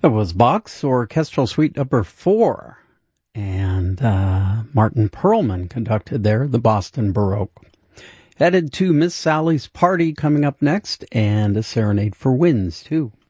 That was Bach's Orchestral Suite Number 4, and Martin Perlman conducted there, the Boston Baroque. Headed to Miss Sally's Party coming up next, and a Serenade for Winds, too.